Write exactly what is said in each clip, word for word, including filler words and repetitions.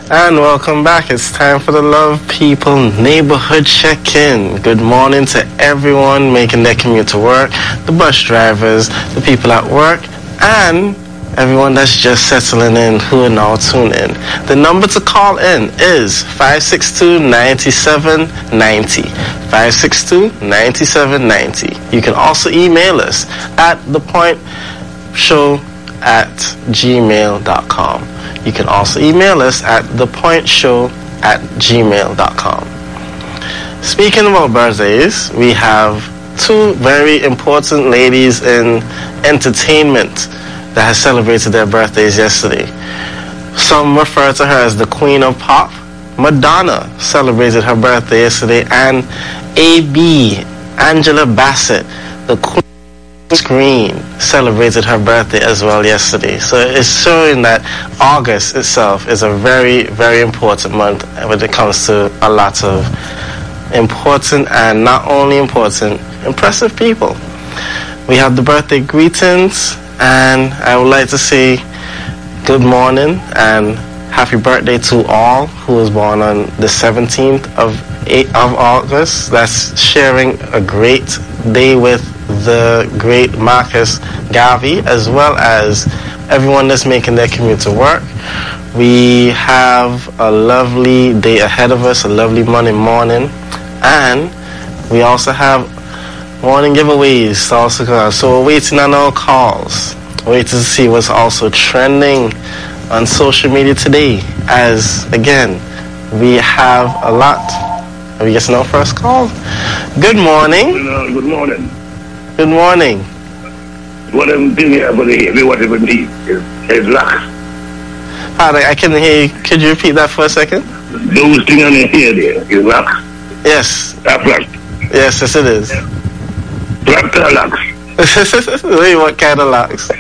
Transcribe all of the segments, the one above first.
And welcome back. It's time for the Love People Neighborhood Check-In. Good morning to everyone making their commute to work, the bus drivers, the people at work, and everyone that's just settling in who are now tuned in. The number to call in is five six two, nine seven nine zero. five six two, nine seven nine zero. You can also email us at thepointshow at gmail dot com. You can also email us at thepointshow at gmail dot com. Speaking about birthdays, we have two very important ladies in entertainment that has celebrated their birthdays yesterday. Some refer to her as the Queen of Pop. Madonna celebrated her birthday yesterday, and A B, Angela Bassett, the Queen of Screen, celebrated her birthday as well yesterday. So it's showing that August itself is a very, very important month when it comes to a lot of important and not only important, impressive people. We have the birthday greetings, and I would like to say good morning and happy birthday to all who was born on the seventeenth of August. That's sharing a great day with the great Marcus Garvey, as well as everyone that's making their commute to work. We have a lovely day ahead of us, a lovely Monday morning, and we also have morning giveaways to also come. So we're waiting on our calls, waiting to see what's also trending on social media today, as again we have a lot. Are we getting our first call? Good morning. Good, uh, good morning. Good morning. What I'm doing here for the heavy, whatever it is, is, is lax. Pardon, I couldn't hear you. Could you repeat that for a second? Those things on the hair there is lax. Yes. That's lax. Yes, yes it is. Lax or lax? Wait, what kind of locks?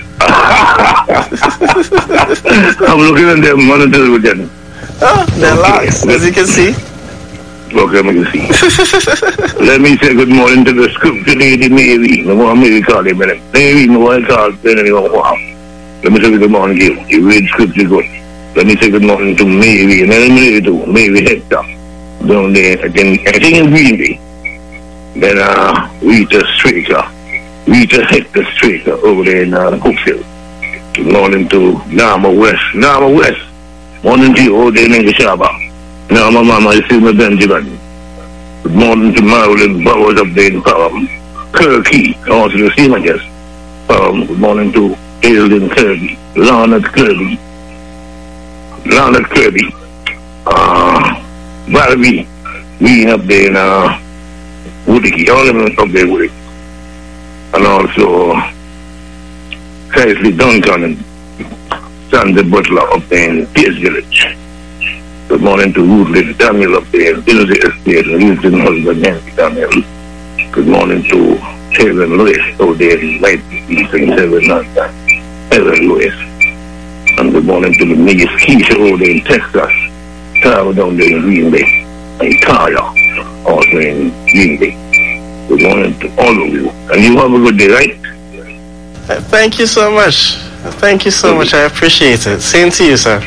I'm looking at them monitors with them. Oh, they're locks, as you can see. Okay, let me see. Let me say good morning to the scripture lady Mary. No more Mary call him. Mary, no one call him. Wow. Let me say good morning to you. You read scripture good. Let me say good morning to Mary, and then Mary too. Mary Hector. Down there, I think, I think in Green Bay. Then uh, Rita Straker. Rita Hector Straker over there in uh, Cookfield. Good morning to Nama West. Nama West. Morning to you over there in Englishaba. Now, my mama is in the Benjamin. Good morning to Marilyn Bowers up there in Pelham. Kirky, also the same, I guess. Um, good morning to Ailden Kirby, Leonard Kirby, Leonard Kirby, uh, Valerie, we up there in uh, Woodie, all of them up there with it. And also, Kaisley Duncan and Sandra Butler up there in Pierce Village. Good morning to Ruth Lady Daniel up there in Ilse Estate and Houston husband Nancy Daniel. Good morning to Kevin Lewis over there in Light East and Seven Nine Evan Lewis. And good morning to the Miss Keisha over there in Texas. Tara down there in Green Bay. And Tara also in Green Bay. Good morning to all of you. And you have a good day, right? Thank you so much. Thank you so much. I appreciate it. Same to you, sir.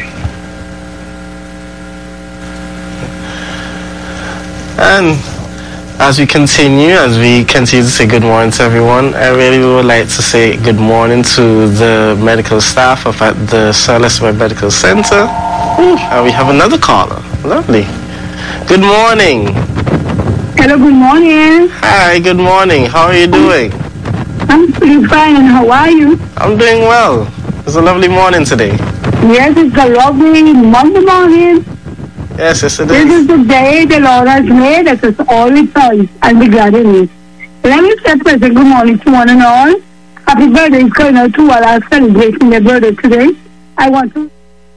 And as we continue, as we continue to say good morning to everyone, I really would like to say good morning to the medical staff up at the Celeste Medical Center. Ooh, and we have another caller. Lovely. Good morning. Hello, good morning. Hi, good morning. How are you doing? I'm pretty fine, and how are you? I'm doing well. It's a lovely morning today. Yes, it's a lovely Monday morning. Yes, yes, it This is. is the day the Lord has made. Let us all rejoice and be glad in it. Let me say present good morning to one and all. Happy birthday is going out to all our celebrating their birthday today. I want to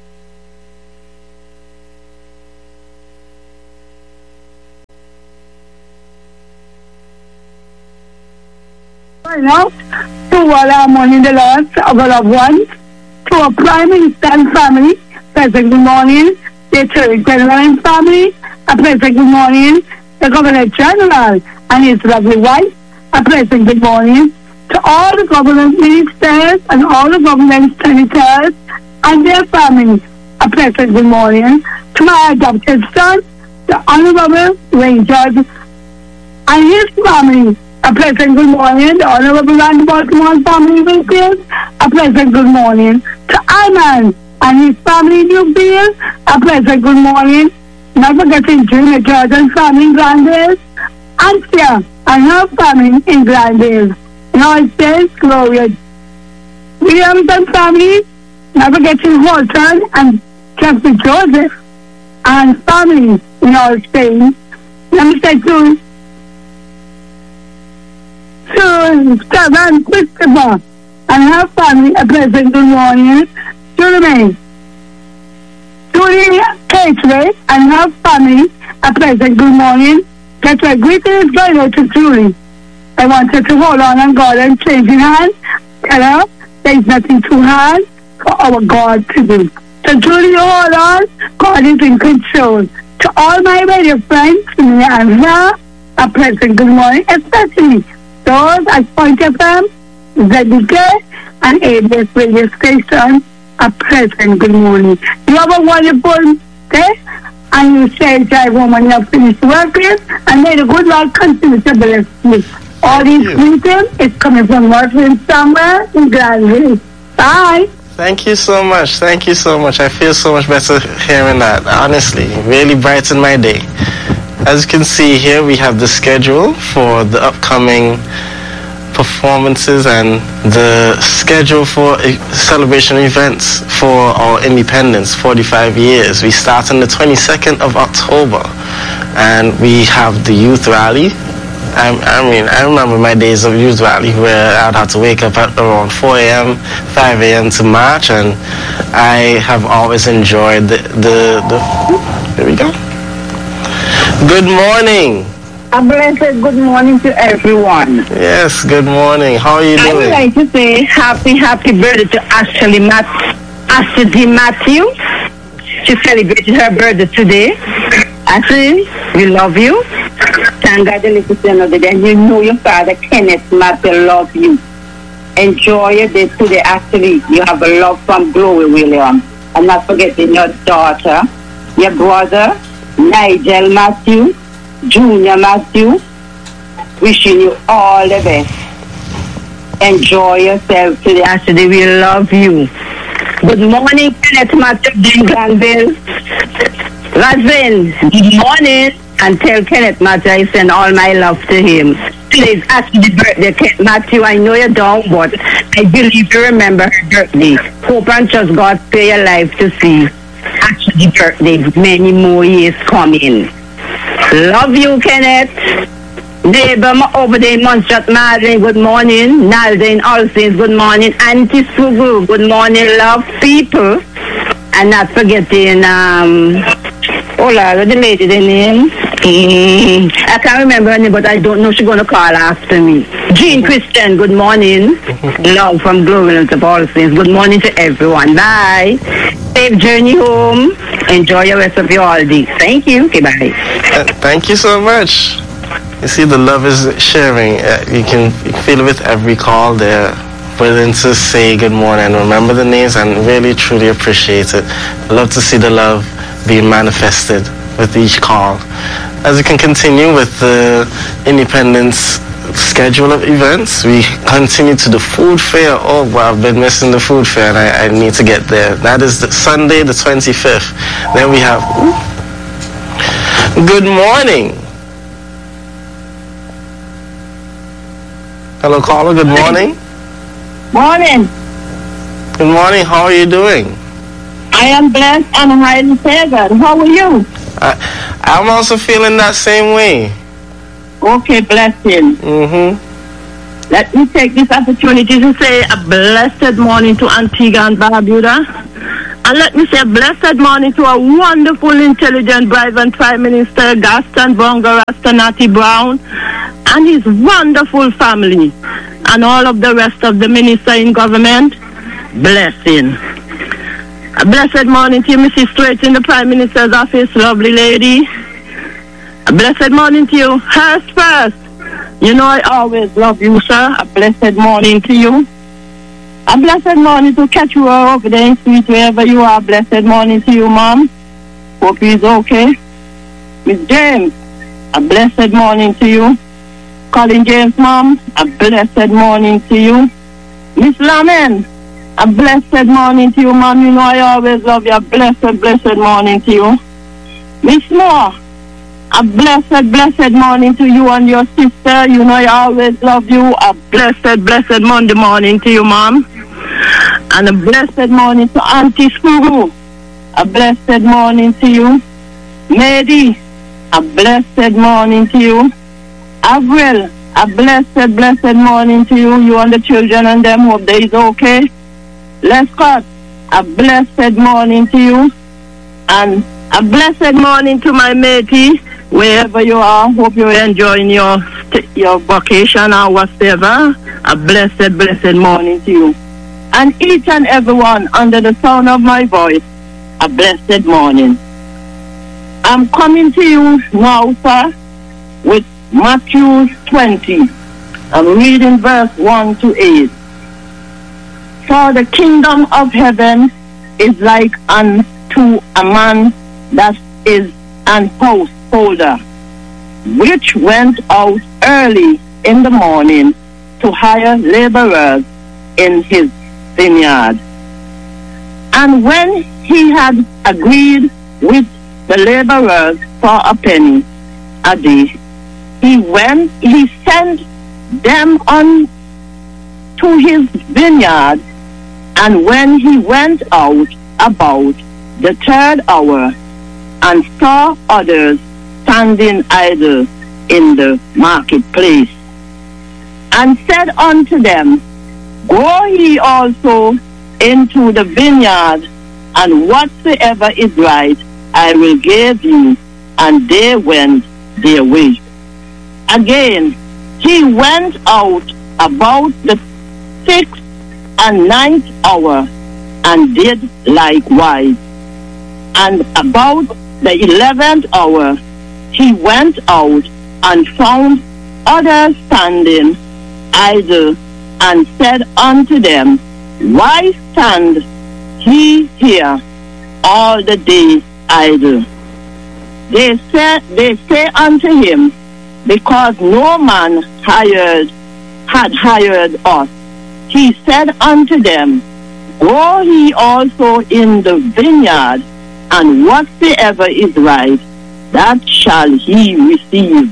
going out to all our morning the Lord, our loved ones, to our Prime Minister and family, present good morning. The Attorney General and family, a pleasant good morning. The Governor General and his lovely wife, a pleasant good morning. To all the government ministers and all the government senators and their families, a pleasant good morning. to my adopted son, the Honorable Wayne George, and his family, a pleasant good morning. The Honorable Randy Baltimore family Wakefield, a pleasant good morning. To Iman and his family Newfield, a pleasant good morning. Not forgetting Junior Jordan family in Glendale, Antia and her family in Glendale. Now says Gloria Williamson family, not forgetting Horton and Jeffrey Joseph and family in all Spain. Let me say to to Stephen Christopher and her family a pleasant good morning. Jeremy, Julie Cateway and her family a pleasant good morning. That's why greetings going out to Julie. I wanted to hold on and God and change in hand. Tell her there's nothing too hard for our God to do. So Julie, hold on. God is in control. To all my radio friends, me and her, a pleasant good morning, especially those at Point F M, Z D K, and A B S radio station, a pleasant good morning. You have a wonderful day, and you say drive home when you have finished working, and may the good Lord continue to bless you. All these greetings is coming from Martin somewhere in Glasgow. Bye. Thank you so much. Thank you so much. I feel so much better hearing that. Honestly, really brightened my day. As you can see here, we have the schedule for the upcoming performances and the schedule for celebration events for our independence, forty-five years. We start on the twenty-second of October, and we have the youth rally. I, I mean, I remember my days of youth rally where I'd have to wake up at around four a.m., five a.m. to march, and I have always enjoyed the, the, the there we go. Good morning. A blessed good morning to everyone. Yes, good morning. How are you doing? I would like to say happy, happy birthday to Ashley Matt, Ashley Matthew. She celebrated her birthday today. Ashley, we love you. Thank God you listen to another day. You know your father, Kenneth Matthew, love you. Enjoy your day today. Actually, you have a love from Glory William. And not forgetting your daughter, your brother, Nigel Matthew, Junior Matthew. Wishing you all the best. Enjoy yourself today. Actually, we love you. Good morning, Kenneth Matthew, Dean Granville. Razin, good morning. And tell Kenneth Matthew I send all my love to him. Please ask the birthday, Kenneth Matthew. I know you don't, but I believe you remember her birthday. Hope and trust God spare your life to see actually birthday. Many more years coming. Love you, Kenneth. Neighbor over there in Montserrat, Marley, good morning. Nalda in All Saints, good morning. Auntie Sugu, good morning. Love people. And not forgetting, um, oh, Lord, the lady, the name. Mm, I can't remember her name, but I don't know she's going to call after me. Jean Christian, good morning. Love from Global to All Saints. Good morning to everyone. Bye. Safe journey home. Enjoy your rest of your holiday. Thank you. Okay, bye. Uh, thank you so much. You see, the love is sharing. Uh, you can you can feel it with every call. They're willing to say good morning and remember the names and really, truly appreciate it. I love to see the love being manifested with each call. As we can continue with the Independence schedule of events, we continue to the food fair. Oh, wow, I've been missing the food fair, and I, I need to get there. That is the Sunday, the twenty-fifth. Then we have... Ooh. Good morning. Hello, caller. Good morning. Morning. Good morning. How are you doing? I am blessed and highly favored. How are you? I, I'm also feeling that same way. Okay, blessing. Mm-hmm. Let me take this opportunity to say a blessed morning to Antigua and Barbuda. And let me say a blessed morning to a wonderful, intelligent, brave Prime Minister Gaston Bongo Rastanati Brown and his wonderful family and all of the rest of the minister in government. Blessing. A blessed morning to you, Missus Strait in the Prime Minister's office, lovely lady. A blessed morning to you, Hurst First. You know I always love you, sir. A blessed morning to you. A blessed morning to catch you over there in street, wherever you are. Blessed morning to you, Mom. Hope he's okay. Miss James, a blessed morning to you. Colin James' mom, a blessed morning to you. Miss Lamin, a blessed morning to you, mom. You know I always love you. A blessed, blessed morning to you. Miss Moore, a blessed, blessed morning to you and your sister. You know I always love you. A blessed, blessed Monday morning to you, mom. And a blessed morning to Auntie Spuru. A blessed morning to you. Mady, a blessed morning to you. Avril, a blessed, blessed morning to you. You and the children and them, hope they is okay. Lescott, a blessed morning to you. And a blessed morning to my matey, wherever you are. Hope you're enjoying your your vacation or whatever. A blessed, blessed morning to you. And each and everyone under the sound of my voice, a blessed morning. I'm coming to you now, sir, with Matthew twenty. I'm reading verse one to eight. For the kingdom of heaven is like unto a man that is an householder, which went out early in the morning to hire laborers in his vineyard. And when he had agreed with the laborers for a penny a day, he went, he sent them on to his vineyard. And when he went out about the third hour and saw others standing idle in the marketplace, and said unto them, Go ye also into the vineyard, and whatsoever is right I will give you. And they went their way. Again, he went out about the sixth and ninth hour, and did likewise. And about the eleventh hour, he went out and found others standing idle, and said unto them, Why stand ye here all the day idle? They said, they say unto him, Because no man hired had hired us. He said unto them, Go ye also in the vineyard, and whatsoever is right, that shall he receive.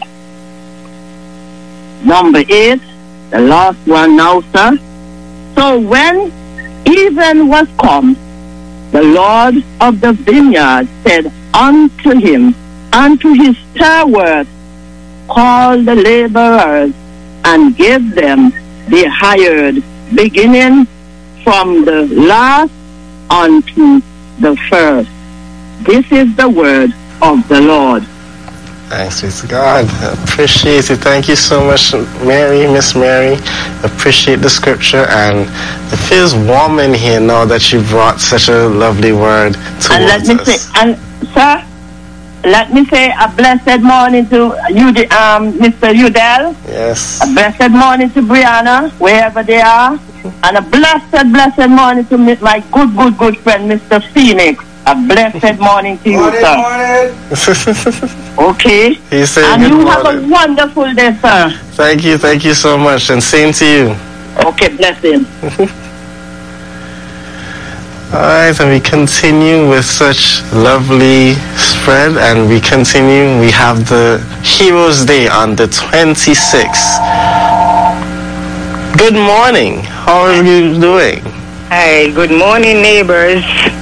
Number eight, the last one now, sir. So when even was come, the Lord of the vineyard said unto him, unto his steward, Call the laborers, and give them the hired, beginning from the last unto the first. This is the word of the Lord. Thanks be to God. Appreciate it. Thank you so much, Mary, Miss Mary. Appreciate the scripture, and it feels warm in here now that you brought such a lovely word towards and let me us. Say, and sir, let me say a blessed morning to you, um, Mister Udell. Yes. A blessed morning to Brianna, wherever they are. And a blessed, blessed morning to my good, good, good friend, Mister Phoenix. A blessed morning to you, morning, sir. Morning. Okay. He's saying and good you morning. have a wonderful day, sir. Thank you, thank you so much, and same to you. Okay, blessing. Alright, and we continue with such lovely spread, and we continue, we have the Heroes Day on the twenty-sixth. Good morning, how are you doing? Hi, good morning, neighbors.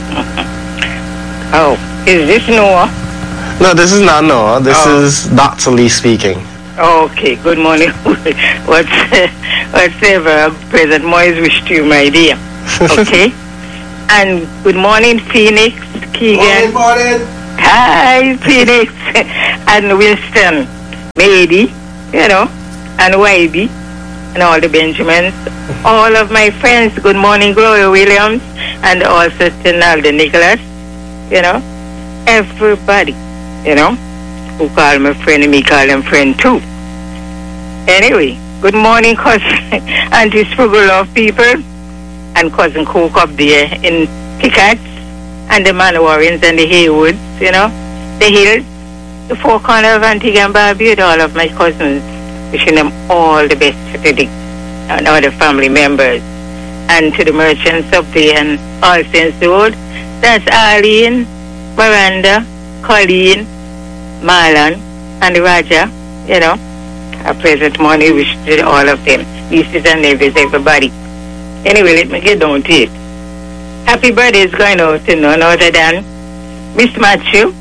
Oh, is this Noah? No, this is not Noah, this Oh. is Doctor Lee speaking. Okay, good morning. What's, whatever present Moise wish to you, my dear. Okay? And good morning, Phoenix, Keegan. Morning, morning. Hi, Phoenix. And Winston, Mady, you know, and Y B, and all the Benjamins. All of my friends, good morning, Gloria Williams, and also Tinalda Nicholas, you know. Everybody, you know, who call me friend, and me call them friend too. Anyway, good morning, cousin Auntie Spruggle of people, and cousin Cook up there in Picard, and the Manowarins and the Haywoods, you know, the Hills, the four corners of Antigua and Barbuda, all of my cousins, wishing them all the best for today, and all the family members, and to the merchants up there and All Saints Road. That's Arlene, Miranda, Colleen, Marlon, and Raja, you know. A pleasant morning wish to all of them, nieces and nephews, everybody. Anyway, let me get down to it. Happy birthday is going out to none other than Miss Matthew.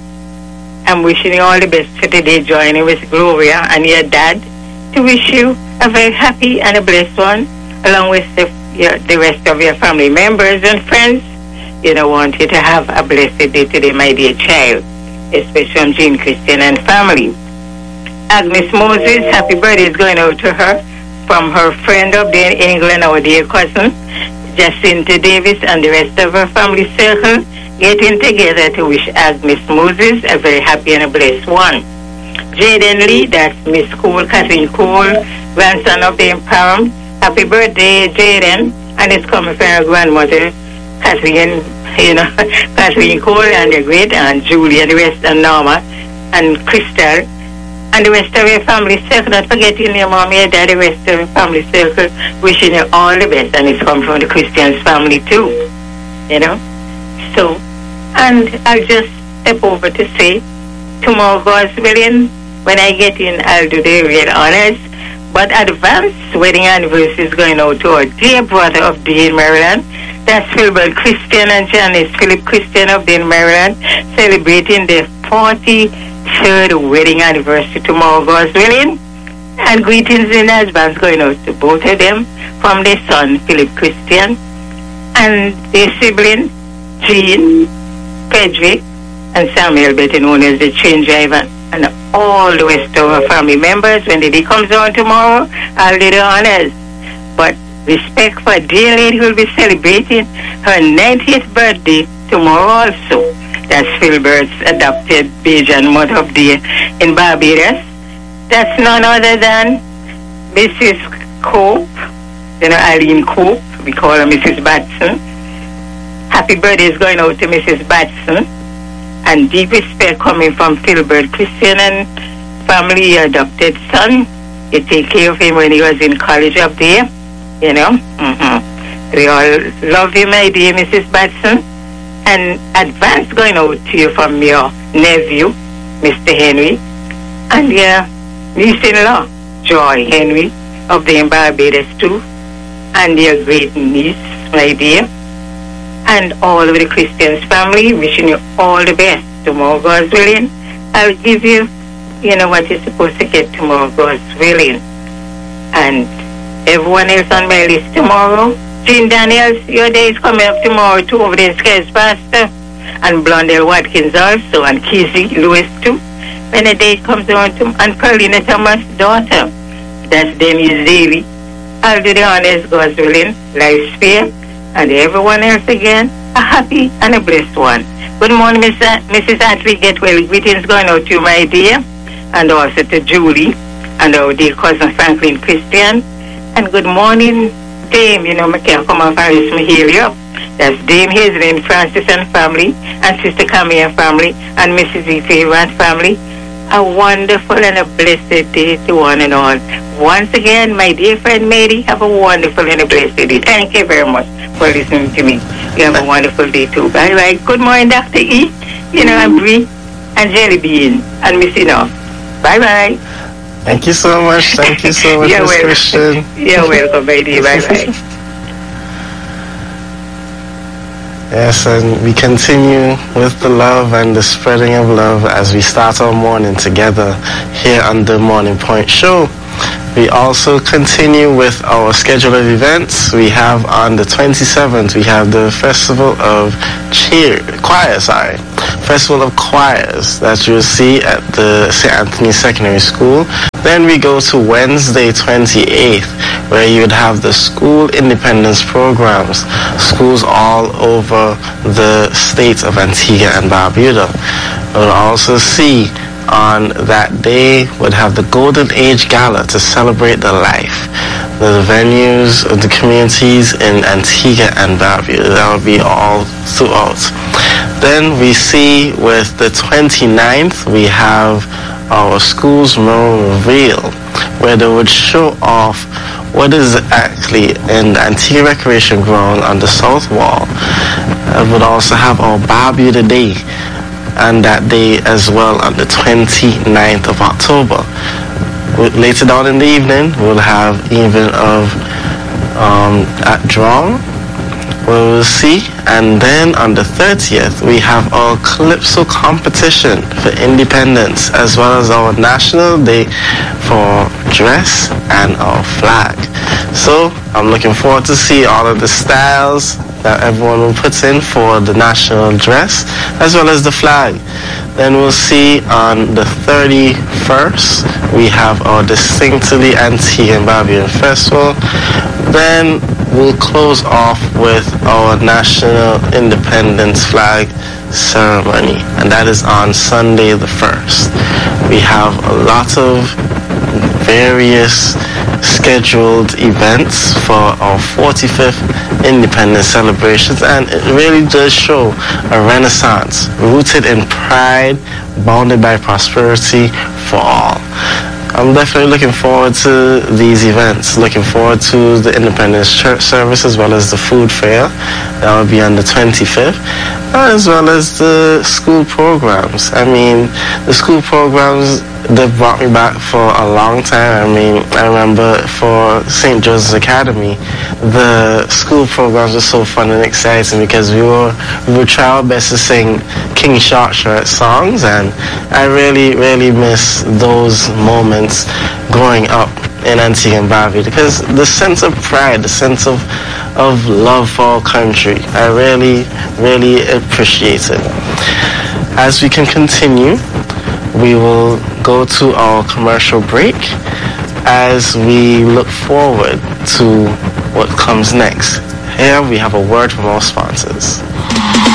I'm wishing you all the best for today, joining with Gloria and your dad to wish you a very happy and a blessed one, along with the, your, the rest of your family members and friends. You know, want you to have a blessed day today, my dear child, especially from Jean Christian and family. Agnes Moses, happy birthday is going out to her from her friend up there in England, our dear cousin, Jacinta Davis, and the rest of her family circle, getting together to wish Agnes Moses a very happy and a blessed one. Jaden Lee, that's Miss Cole, Kathleen Cole, grandson of the Empower. Happy birthday, Jaden, and it's coming from her grandmother, Kathleen, you know, Kathleen Cole, and the great aunt Julie, and the rest, and Norma, and Crystal, and the rest of your family circle. Not forgetting your mom, your dad, the rest of your family circle, wishing you all the best, and it's coming from the Christians family too, you know. So, and I'll just step over to say, tomorrow, God's willing, when I get in, I'll do the real honors. But advance wedding anniversary is going out to our dear brother of Dane, Maryland. That's Philbert Christian and Janice Philip Christian of Dane, Maryland, celebrating their forty-third wedding anniversary tomorrow, God's willing. And greetings in advance going out to both of them from their son, Philip Christian, and their siblings, Jean, Frederick, and Samuel, better known as the train driver, and all the rest of our family members. When the day comes on tomorrow, I'll do the honors. But respect for dear lady who will be celebrating her ninetieth birthday tomorrow also. That's Philbert's adopted Bajan mother of the in Barbados. That's none other than Missus Cope, you know, Eileen Cope. We call her Missus Batson. Happy birthday is going out to Missus Batson. And deep respect coming from Philbert Christian and family, adopted son. You take care of him when he was in college up there, you know. Mm-hmm. We all love you, my dear Missus Batson. And advance going out to you from your nephew, Mister Henry, and your niece-in-law, Joy Henry, of the Barbados too, and your great niece, my dear. And all of the Christians family, wishing you all the best. Tomorrow, God's willing, I'll give you, you know, what you're supposed to get tomorrow, God's willing. And everyone else on my list tomorrow, Jean Daniels, your day is coming up tomorrow too, over there in Skies Pastor, and Blondell Watkins also, and Kizzy Lewis too. When the day comes on to, and Paulina Thomas' daughter, that's Denise Daly. I'll do the honors, God's willing, life spare. And everyone else again, a happy and a blessed one. Good morning, Miss A- Missus Atley. Get well. Greetings going out to you, my dear. And also to Julie and our dear cousin Franklin Christian. And good morning, Dame. You know, I can't come off and raise me heal you up. That's Dame Hazelin Francis and family, and Sister Camille family, and Missus E. and family. A wonderful and a blessed day to one and all. Once again, my dear friend Mary, have a wonderful and a blessed day. Thank you very much for listening to me. You have a wonderful day too. Bye bye. Good morning, Doctor E. You know, and Bree, and Jelly Bean, and Miss Enough. Bye bye. Thank you so much. Thank you so much, You're Miss welcome. Christian. You're welcome, my dear. Bye bye. Yes, and we continue with the love and the spreading of love as we start our morning together here on the Morning Point Show. We also continue with our schedule of events. We have on the twenty-seventh, we have the Festival of Cheer, Choir, sorry, Festival of Choirs that you'll see at the Saint Anthony Secondary School. Then we go to Wednesday, twenty-eighth, where you would have the school independence programs, schools all over the state of Antigua and Barbuda. We'll also see on that day would have the Golden Age Gala to celebrate the life, the venues of the communities in Antigua and Barbuda. That would be all throughout. Then we see with the twenty-ninth, we have our school's memorial reveal, where they would show off what is actually in the Antigua Recreation Ground on the south wall. I would also have our Barbie Day, and that day as well on the twenty-ninth of October. Later down in the evening, we'll have evening of um, at Draw, where we'll see, and then on the thirtieth, we have our Calypso competition for independence, as well as our National Day for dress and our flag. So I'm looking forward to see all of the styles that everyone will put in for the national dress, as well as the flag. Then we'll see on the thirty-first, we have our Distinctly Antigua and Barbudan Festival. Then we'll close off with our National Independence Flag ceremony, and that is on Sunday the first. We have a lot of various scheduled events for our forty-fifth independence celebrations, and it really does show a renaissance rooted in pride, bounded by prosperity for all. I'm definitely looking forward to these events, looking forward to the Independence Church service, as well as the food fair. That will be on the twenty-fifth, as well as the school programs. I mean, the school programs, they've brought me back for a long time. I mean, I remember for Saint Joseph's Academy, the school programs were so fun and exciting because we were we would try our best to sing King Short Shirt songs, and I really, really miss those moments growing up in Antigua and Barbuda, because the sense of pride, the sense of of love for our country, I really, really appreciate it. As we can continue, we will go to our commercial break as we look forward to what comes next. Here we have a word from our sponsors.